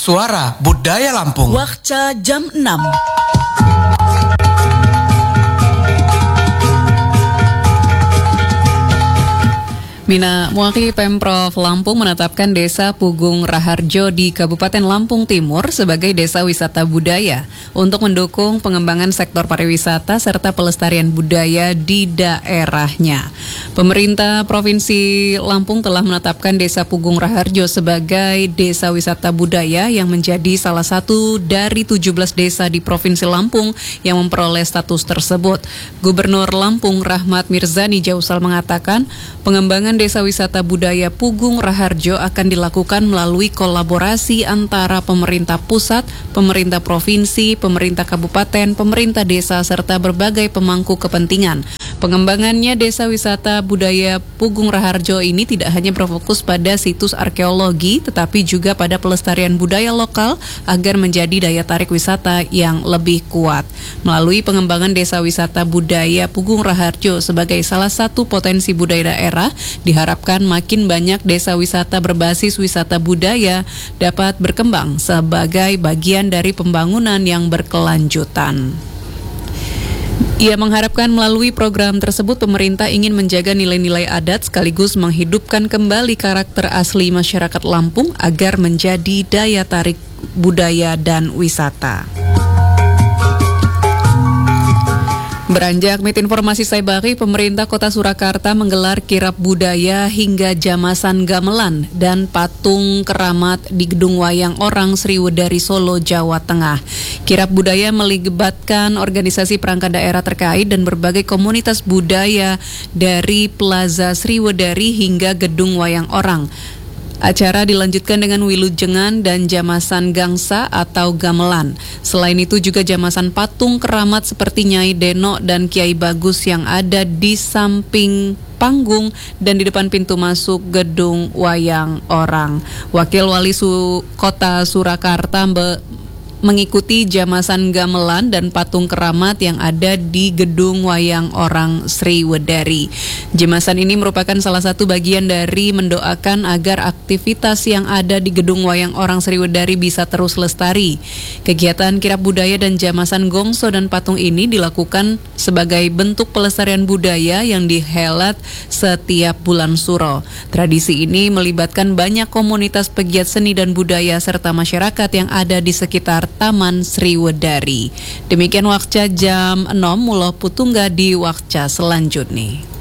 Suara Budaya Lampung. Wakca jam 6. Mina Muaki Pemprov Lampung menetapkan Desa Pugung Raharjo di Kabupaten Lampung Timur sebagai desa wisata budaya untuk mendukung pengembangan sektor pariwisata serta pelestarian budaya di daerahnya. Pemerintah Provinsi Lampung telah menetapkan Desa Pugung Raharjo sebagai desa wisata budaya yang menjadi salah satu dari 17 desa di Provinsi Lampung yang memperoleh status tersebut. Gubernur Lampung Rahmat Mirzani Jausal mengatakan pengembangan Desa Wisata Budaya Pugung Raharjo akan dilakukan melalui kolaborasi antara pemerintah pusat, pemerintah provinsi, pemerintah kabupaten, pemerintah desa, serta berbagai pemangku kepentingan. Pengembangannya Desa Wisata Budaya Pugung Raharjo ini tidak hanya berfokus pada situs arkeologi, tetapi juga pada pelestarian budaya lokal agar menjadi daya tarik wisata yang lebih kuat. Melalui pengembangan Desa Wisata Budaya Pugung Raharjo sebagai salah satu potensi budaya daerah, diharapkan makin banyak desa wisata berbasis wisata budaya dapat berkembang sebagai bagian dari pembangunan yang berkelanjutan. Ia mengharapkan melalui program tersebut pemerintah ingin menjaga nilai-nilai adat sekaligus menghidupkan kembali karakter asli masyarakat Lampung agar menjadi daya tarik budaya dan wisata. Beranjak mit informasi Saibari, pemerintah Kota Surakarta menggelar kirap budaya hingga jamasan gamelan dan patung keramat di Gedung Wayang Orang Sriwedari Solo, Jawa Tengah. Kirap budaya melibatkan organisasi perangkat daerah terkait dan berbagai komunitas budaya dari Plaza Sriwedari hingga Gedung Wayang Orang. Acara dilanjutkan dengan wilujengan dan jamasan gangsa atau gamelan. Selain itu juga jamasan patung keramat seperti Nyai Deno dan Kiai Bagus yang ada di samping panggung dan di depan pintu masuk Gedung Wayang Orang. Wakil Wali Kota Surakarta mengikuti jamasan gamelan dan patung keramat yang ada di Gedung Wayang Orang Sriwedari. Jamasan ini merupakan salah satu bagian dari mendoakan agar aktivitas yang ada di Gedung Wayang Orang Sriwedari bisa terus lestari. Kegiatan kirap budaya dan jamasan gongso dan patung ini dilakukan sebagai bentuk pelestarian budaya yang dihelat setiap bulan Suro. Tradisi ini melibatkan banyak komunitas pegiat seni dan budaya serta masyarakat yang ada di sekitar Taman Sriwedari. Demikian Wakca jam 6, Muloh Putungga di Wakca selanjutnya.